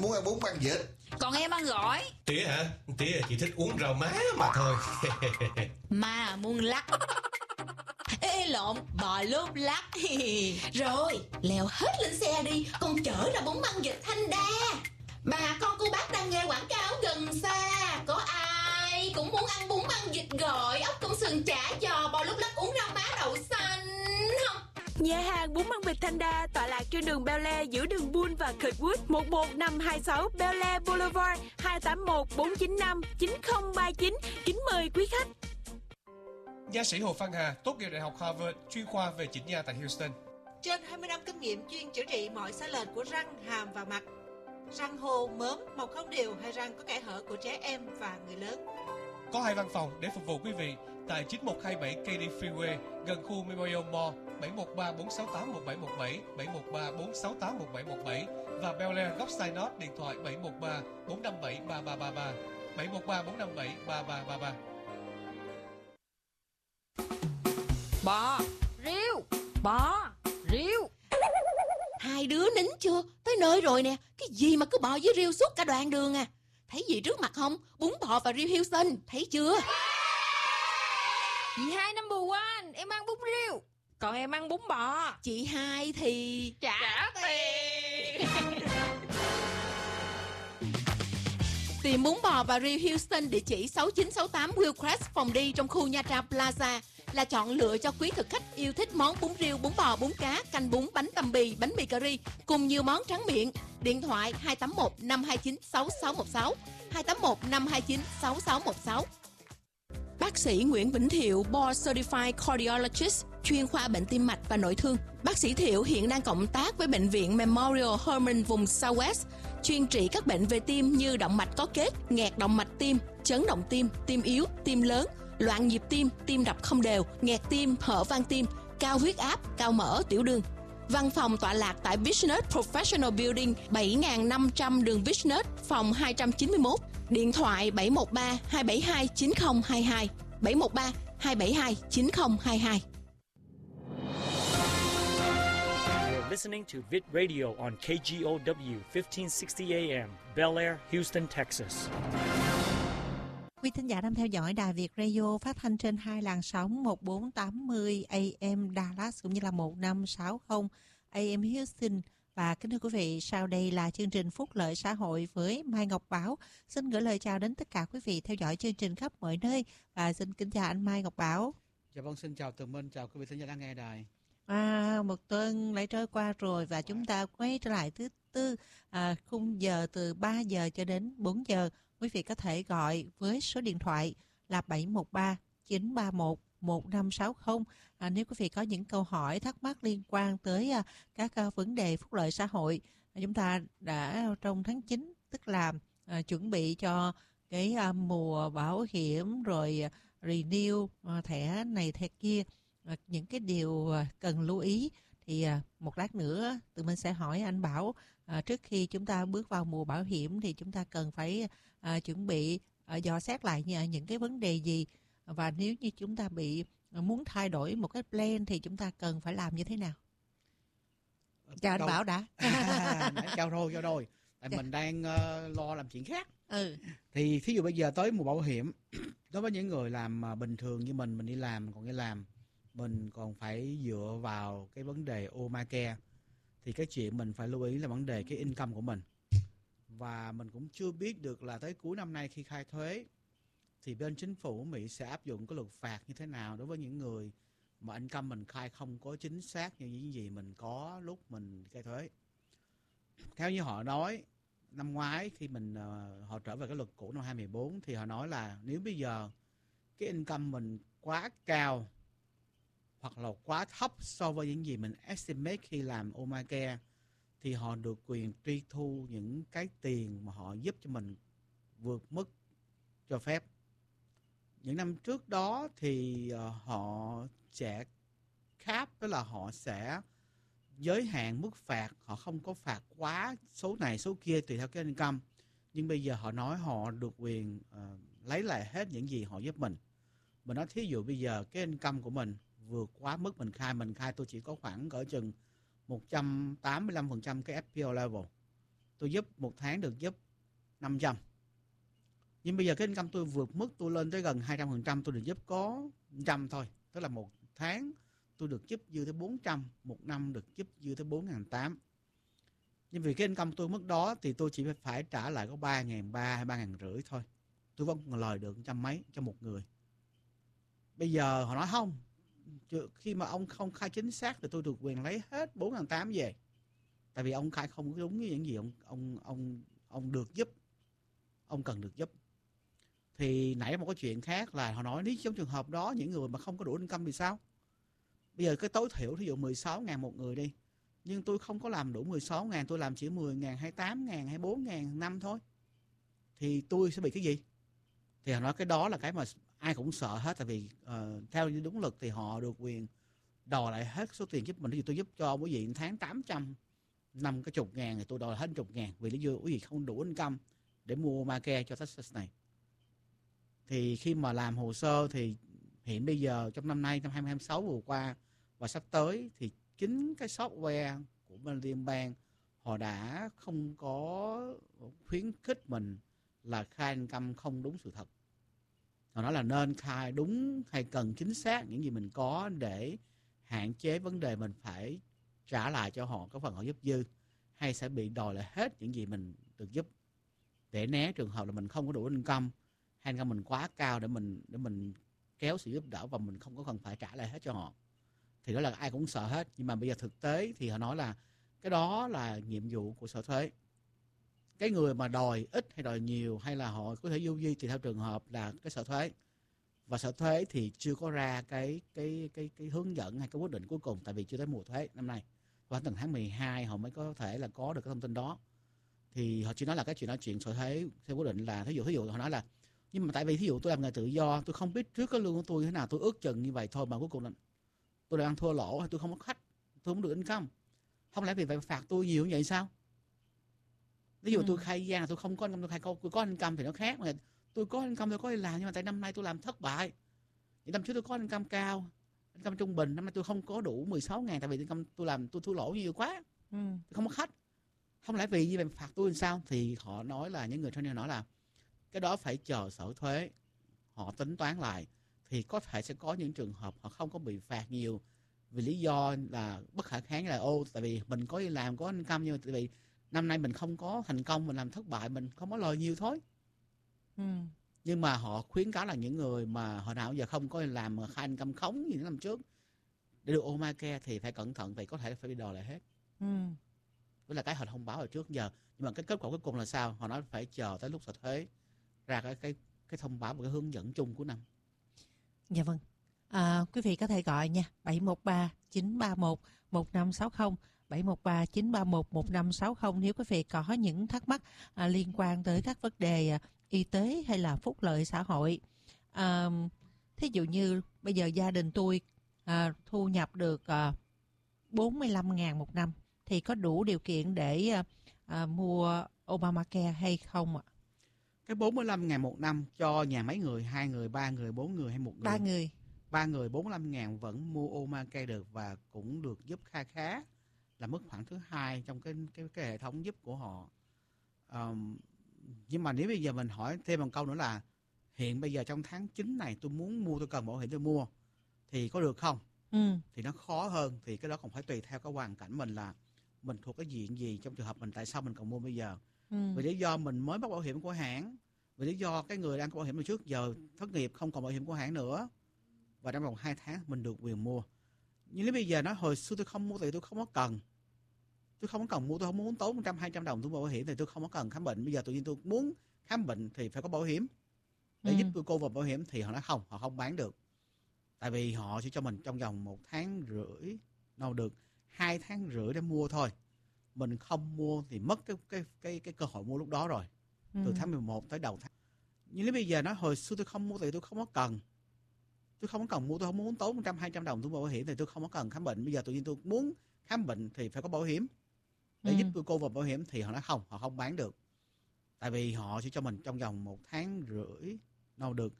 muốn ăn bún ăn vịt. Còn em ăn gỏi. Tía hả? Tía chỉ thích uống rau má mà thôi. Mà muôn lắc. Ê lộn, bò lốp lắc. Rồi, leo hết lên xe đi, con chở ra bún ăn vịt Thanh Đa. Bà con cô bác đang nghe quảng cáo gần xa. Có ai cũng muốn ăn bún ăn vịt gỏi, ốc công sườn chả giò, bò lốp lắc, uống rau má đậu xanh không? Nhà hàng bún ăn vịt Thanh Đa tọa lạc trên đường Bel Air giữa đường Bull và Kirkwood, 11526 Bel Air Boulevard, 281 495 9039. Kính mời quý khách. Nha sĩ Hồ Văn Hà tốt nghiệp Đại học Harvard, chuyên khoa về chỉnh nha tại Houston. Trên 20 năm kinh nghiệm chuyên chữa trị mọi sai lệch của răng, hàm và mặt. Răng hô, mớm, mọc không đều hay răng có kẽ hở của trẻ em và người lớn. Có 2 văn phòng để phục vụ quý vị tại 9127 Katy Freeway gần khu Memorial Mall, 713 468 1717, 713 468 1717 và Bel Air góc Synod điện thoại 713 457 3333, 713 457 3333. Bò, riêu, bò, riêu. Hai đứa nín chưa? Tới nơi rồi nè. Cái gì mà cứ bò với riêu suốt cả đoạn đường à? Thấy gì trước mặt không? Bún bò và riêu Houston, thấy chưa? Chị Hai number one, em ăn bún riêu. Còn em ăn bún bò. Chị Hai thì... Trả tiền. Tìm bún bò và riêu Houston địa chỉ 6968 Willcrest phòng đi trong khu Nha Trang Plaza là chọn lựa cho quý thực khách yêu thích món bún riêu, bún bò, bún cá, canh bún, bánh tằm bì, bánh mì cà ri cùng nhiều món tráng miệng. Điện thoại 281 529 6616, 281 529 6616. Bác sĩ Nguyễn Vĩnh Thiệu, Board Certified Cardiologist, chuyên khoa bệnh tim mạch và nội thương. Bác sĩ Thiệu hiện đang cộng tác với Bệnh viện Memorial Hermann vùng Southwest, chuyên trị các bệnh về tim như động mạch có kết, nghẹt động mạch tim, chấn động tim, tim yếu, tim lớn, loạn nhịp tim, tim đập không đều, nghẹt tim, hở van tim, cao huyết áp, cao mỡ, tiểu đường. Văn phòng tọa lạc tại Business Professional Building 7500 đường Business, phòng 291. Điện thoại 713 272 9022, 713 272 9022. You're listening to Vid Radio on KGOW 1560 AM, Bel Air, Houston, Texas. Quý thính giả đang theo dõi Đài Việt Radio phát thanh trên hai làn sóng 1480 AM Dallas cũng như là 1560 AM Houston. Và kính thưa quý vị, sau đây là chương trình Phúc Lợi Xã Hội với Mai Ngọc Bảo. Xin gửi lời chào đến tất cả quý vị theo dõi chương trình khắp mọi nơi và xin kính chào anh Mai Ngọc Bảo. Dạ vâng, xin chào Tường Minh, chào quý vị thính giả đang nghe đài. Một tuần lại trôi qua rồi và chúng ta quay trở lại thứ tư, khung giờ từ 3 giờ cho đến 4 giờ. Quý vị có thể gọi với số điện thoại là 713 931 1560. Nếu quý vị có những câu hỏi thắc mắc liên quan tới các vấn đề phúc lợi xã hội, chúng ta đã trong tháng 9 tức là chuẩn bị cho cái mùa bảo hiểm rồi renew thẻ này thẻ kia, những cái điều cần lưu ý thì một lát nữa tụi mình sẽ hỏi anh Bảo, trước khi chúng ta bước vào mùa bảo hiểm thì chúng ta cần phải chuẩn bị dò xét lại những cái vấn đề gì, và nếu như chúng ta muốn thay đổi một cái plan thì chúng ta cần phải làm như thế nào? Chào anh Bảo đã. Chào rồi. Tại mình đang lo làm chuyện khác. Thì thí dụ bây giờ tới mùa bảo hiểm, đối với những người làm bình thường như mình đi làm, còn đi làm mình còn phải dựa vào cái vấn đề Obamacare, thì cái chuyện mình phải lưu ý là vấn đề cái income của mình. Và mình cũng chưa biết được là tới cuối năm nay khi khai thuế thì bên chính phủ Mỹ sẽ áp dụng cái luật phạt như thế nào đối với những người mà income mình khai không có chính xác như những gì mình có lúc mình khai thuế. Theo như họ nói, năm ngoái khi họ trở về cái luật cũ năm 2014 thì họ nói là nếu bây giờ cái income mình quá cao hoặc là quá thấp so với những gì mình estimate khi làm Obamacare thì họ được quyền truy thu những cái tiền mà họ giúp cho mình vượt mức cho phép. Những năm trước đó thì họ sẽ cap, tức là họ sẽ giới hạn mức phạt, họ không có phạt quá số này số kia tùy theo cái income. Nhưng bây giờ họ nói họ được quyền lấy lại hết những gì họ giúp mình. Mình nói thí dụ bây giờ cái income của mình vượt quá mức mình khai tôi chỉ có khoảng cỡ chừng 185% cái FPL level. tôi giúp một tháng được giúp 500. Nhưng bây giờ cái income tôi vượt mức, tôi lên tới gần 200%, tôi được giúp có 100 thôi. Tức là một tháng tôi được giúp dư tới 400, một năm được giúp dư tới 4.800. Nhưng vì cái income tôi mức đó thì tôi chỉ phải trả lại có 3.300 hay 3.500 thôi. Tôi vẫn còn lời được 100 mấy cho một người. Bây giờ họ nói không, khi mà ông không khai chính xác thì tôi được quyền lấy hết 4.800 về. Tại vì ông khai không đúng với những gì ông được giúp, ông cần được giúp. Thì nãy một cái chuyện khác là họ nói nếu trong trường hợp đó những người mà không có đủ income thì sao? Bây giờ cái tối thiểu thí dụ 16.000 một người đi, nhưng tôi không có làm đủ 16.000, tôi làm chỉ 10.000, 28.000, 24.000 năm thôi, thì tôi sẽ bị cái gì? Thì họ nói cái đó là cái mà ai cũng sợ hết. Tại vì theo như đúng luật thì họ được quyền đòi lại hết số tiền giúp mình. Ví dụ tôi giúp cho quý vị tháng 800, năm cái 10.000 thì tôi đòi hết 10.000 vì lý do quý vị không đủ income để mua Obamacare cho Texas này. Thì khi mà làm hồ sơ thì hiện bây giờ trong năm nay, năm 2026 vừa qua và sắp tới thì chính cái software của bên liên bang họ đã không có khuyến khích mình là khai income không đúng sự thật. Họ nói là nên khai đúng hay cần chính xác những gì mình có để hạn chế vấn đề mình phải trả lại cho họ cái phần họ giúp dư, hay sẽ bị đòi lại hết những gì mình được giúp, để né trường hợp là mình không có đủ income hay income mình quá cao để mình kéo sự giúp đỡ và mình không có cần phải trả lại hết cho họ. Thì đó là ai cũng sợ hết. Nhưng mà bây giờ thực tế thì họ nói là cái đó là nhiệm vụ của sở thuế. Cái người mà đòi ít hay đòi nhiều hay là họ có thể vô vi thì theo trường hợp là cái sở thuế. Và sở thuế thì chưa có ra cái hướng dẫn hay cái quyết định cuối cùng, tại vì chưa tới mùa thuế năm nay. Khoảng tầm tháng 12 họ mới có thể là có được cái thông tin đó. Thì họ chỉ nói là cái chuyện sở thuế theo quyết định là thí dụ họ nói là nhưng mà tại vì thí dụ tôi làm nghề tự do, tôi không biết trước cái lương của tôi thế nào, tôi ước chừng như vậy thôi mà cuối cùng là tôi đang thua lỗ hay tôi không có khách, tôi không được income. Không lẽ vì vậy phạt tôi nhiều như vậy sao? Ví dụ tôi khai gian là tôi không có income, tôi có income thì nó khác. Mà tôi có income tôi có đi làm, nhưng mà tại năm nay tôi làm thất bại. Thì năm trước tôi có income cao, income trung bình, năm nay tôi không có đủ 16.000 tại vì income tôi làm tôi thua lỗ nhiều quá. Tôi không có khách. Không lẽ vì như vậy phạt tôi làm sao? Thì họ nói là những người trainer nói là cái đó phải chờ sở thuế họ tính toán lại, thì có thể sẽ có những trường hợp họ không có bị phạt nhiều vì lý do là bất khả kháng, là tại vì mình có đi làm có income, nhưng mà tại vì năm nay mình không có thành công, mình làm thất bại, mình không có lời nhiều thôi. Nhưng mà họ khuyến cáo là những người mà hồi nào giờ không có làm mà khai income khống như những năm trước để được Obamacare thì phải cẩn thận, vì có thể phải bị đòi lại hết. Với là cái họ thông báo hồi trước giờ. Nhưng mà cái kết quả cuối cùng là sao? Họ nói phải chờ tới lúc sở thuế ra cái thông báo và cái hướng dẫn chung của năm. Dạ vâng. Quý vị có thể gọi nha, 713-931-1560, 713-931-1560 nếu quý vị có những thắc mắc liên quan tới các vấn đề y tế hay là phúc lợi xã hội. Thí dụ như bây giờ gia đình tôi thu nhập được 45.000 một năm thì có đủ điều kiện để mua Obamacare hay không ạ? Cái 45.000 một năm cho nhà mấy người, 2 người, 3 người, 4 người hay một người? 3 người. 3 người 45.000 vẫn mua Obamacare được và cũng được giúp khá là mức khoảng thứ 2 trong cái hệ thống giúp của họ. Nhưng mà nếu bây giờ mình hỏi thêm một câu nữa là hiện bây giờ trong tháng 9 này tôi muốn mua, tôi cần bảo hiểm tôi mua thì có được không? Thì nó khó hơn. Thì cái đó còn phải tùy theo cái hoàn cảnh mình là mình thuộc cái diện gì trong trường hợp mình, tại sao mình còn mua bây giờ. Vì lý do mình mới bắt bảo hiểm của hãng, vì lý do cái người đang có bảo hiểm trước giờ thất nghiệp không còn bảo hiểm của hãng nữa, và trong vòng 2 tháng mình được quyền mua. Nhưng nếu bây giờ nói hồi xưa tôi không mua thì tôi không có cần mua, tôi không muốn tốn 100-200 đồng tôi mua bảo hiểm thì tôi không có cần khám bệnh. Bây giờ tự nhiên tôi muốn khám bệnh thì phải có bảo hiểm để giúp tôi cô vào bảo hiểm, thì họ nói không, họ không bán được. Tại vì họ chỉ cho mình trong vòng 1 tháng rưỡi, được 2 tháng rưỡi để mua thôi. Mình không mua thì mất cái cơ hội mua lúc đó rồi. Từ tháng 11 tới đầu tháng. Nhưng nếu bây giờ nói hồi xưa tôi không mua thì tôi không có cần mua, tôi không muốn tốn 100-200 đồng tôi mua bảo hiểm thì tôi không có cần khám bệnh. Bây giờ tự nhiên tôi muốn khám bệnh thì phải có bảo hiểm để giúp tôi cô vào bảo hiểm, thì họ nói không, họ không bán được. Tại vì họ chỉ cho mình trong vòng 1 tháng rưỡi được